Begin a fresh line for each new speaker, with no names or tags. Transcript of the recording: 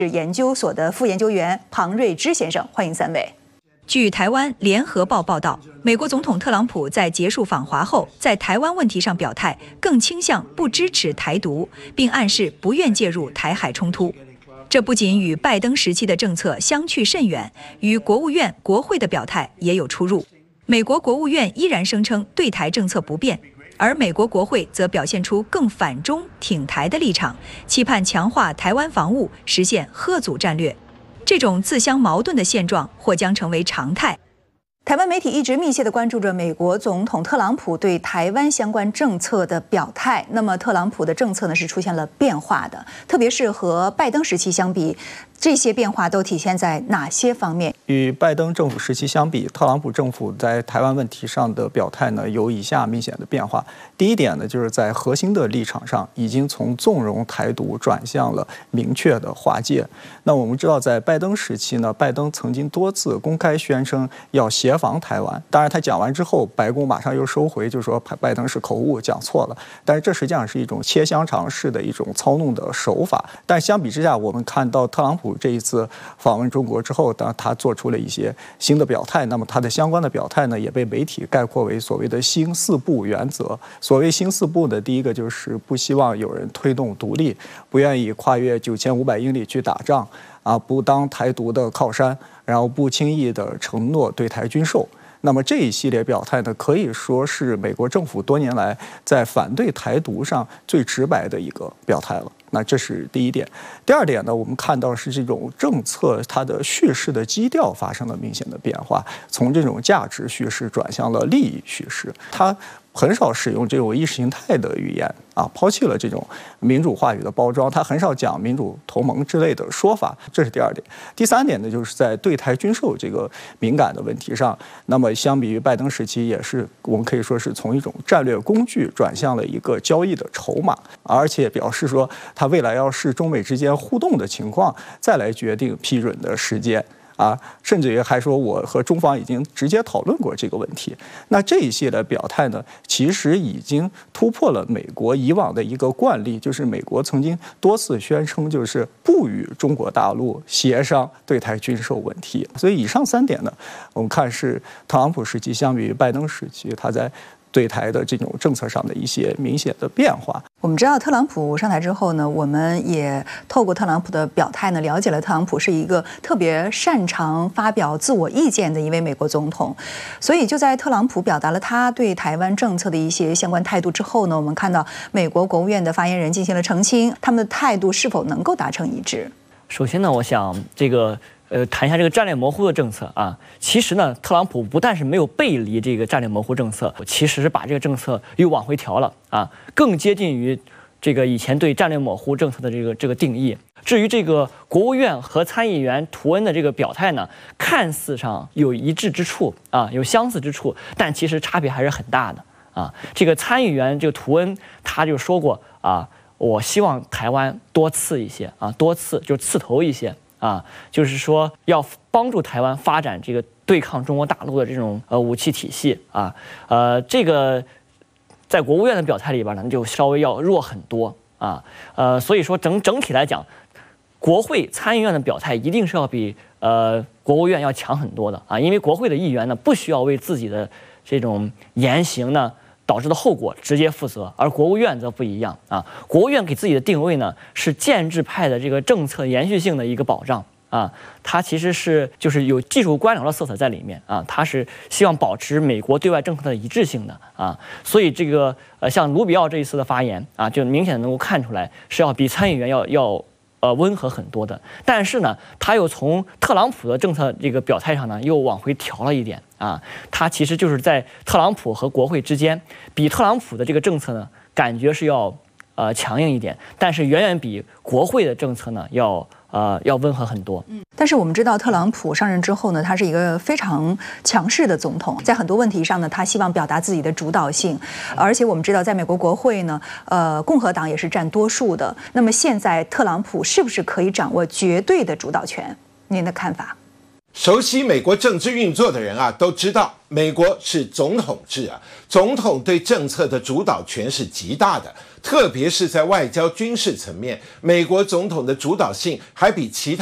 研究所的副研究员庞瑞之先生，欢迎三位。据台湾联合报报道，美国总统特朗普在结束访华后，在台湾问题上表态，更倾向不支持台独，并暗示不愿介入台海冲突。这不仅与拜登时期的政策相去甚远，与国务院、国会的表态也有出入。美国国务院依然声称对台政策不变。 而美国国会则表现出更反中挺台的立场，期盼强化台湾防务，实现嚇阻战略。这种自相矛盾的现状或将成为常态。台湾媒体一直密切地关注着美国总统特朗普对台湾相关政策的表态。那么，特朗普的政策呢是出现了变化的，特别是和拜登时期相比。 这些变化都体现在哪些方面？
与拜登政府时期相比，特朗普政府在台湾问题上的表态呢，有以下明显的变化。第一点呢，就是在核心的立场上，已经从纵容台独转向了明确的划界。那我们知道，在拜登时期呢，拜登曾经多次公开宣称要协防台湾。当然，他讲完之后，白宫马上又收回，就说拜登是口误，讲错了。但是这实际上是一种切香肠式的一种操弄的手法。但相比之下，我们看到特朗普 这一次访问中国之后，当他做出了一些新的表态，那么他的相关的表态呢，也被媒体概括为所谓的“新四不”原则。所谓“新四不”的第一个就是不希望有人推动独立，不愿意跨越9500英里去打仗，不当台独的靠山，然后不轻易的承诺对台军售。 那么这一系列表态呢，可以说是美国政府多年来在反对台独上最直白的一个表态了。那这是第一点。第二点呢，我们看到是这种政策它的叙事的基调发生了明显的变化，从这种价值叙事转向了利益叙事。它 很少使用这种意识形态的语言抛弃了这种民主话语的包装，他很少讲民主同盟之类的说法，这是第二点。第三点呢，就是在对台军售这个敏感的问题上，那么相比于拜登时期，也是我们可以说是从一种战略工具转向了一个交易的筹码，而且表示说他未来要视中美之间互动的情况，再来决定批准的时间。 甚至于还说我和中方已经直接讨论过这个问题。那这一系列表态呢，其实已经突破了美国以往的一个惯例，就是美国曾经多次宣称就是不与中国大陆协商对台军售问题。所以以上三点呢，我们看是特朗普时期相比于拜登时期，他在 对台的这种政策上的一些明显的变化。
我们知道，特朗普上台之后呢，我们也透过特朗普的表态呢，了解了特朗普是一个特别擅长发表自我意见的一位美国总统。所以，就在特朗普表达了他对台湾政策的一些相关态度之后呢，我们看到美国国务院的发言人进行了澄清，他们的态度是否能够达成一致？
首先呢，我想谈一下这个战略模糊的政策啊。其实呢，特朗普不但是没有背离这个战略模糊政策，其实是把这个政策又往回调了啊，更接近于这个以前对战略模糊政策的这个定义。至于这个国务院和参议员图恩的这个表态呢，看似上有一致之处啊，有相似之处，但其实差别还是很大的啊。这个参议员这个图恩他就说过啊，我希望台湾多刺一些啊，多刺就刺头一些。 就是说要帮助台湾发展这个对抗中国大陆的这种武器体系啊，这个在国务院的表态里边呢，就稍微要弱很多啊，所以说整体来讲，国会参议院的表态一定是要比国务院要强很多的啊，因为国会的议员呢不需要为自己的这种言行呢 导致的后果直接负责，而国务院则不一样啊。国务院给自己的定位呢是建制派的这个政策延续性的一个保障啊，它其实是就是有技术官僚的色彩在里面啊，它是希望保持美国对外政策的一致性的啊，所以这个像卢比奥这一次的发言啊，就明显能够看出来是要比参议员要温和很多的，但是呢，他又从特朗普的政策这个表态上呢，又往回调了一点啊。他其实就是在特朗普和国会之间，比特朗普的这个政策呢，感觉是要强硬一点，但是远远比国会的政策呢要温和很多。
但是我们知道，特朗普上任之后呢，他是一个非常强势的总统，在很多问题上呢，他希望表达自己的主导性，而且我们知道，在美国国会呢，共和党也是占多数的。那么现在特朗普是不是可以掌握绝对的主导权？您的看法？
熟悉美国政治运作的人啊，都知道美国是总统制啊，总统对政策的主导权是极大的，特别是在外交军事层面，美国总统的主导性还比其他